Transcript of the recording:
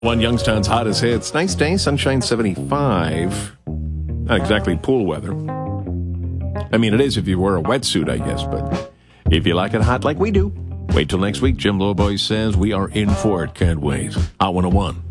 One Youngstown's hottest hits. Nice day, sunshine 75. Not exactly pool weather. I mean, it is if you wear a wetsuit, I guess, but if you like it hot like we do, wait till next week. Jim Lowboy says we are in for it. Can't wait. Hot 101.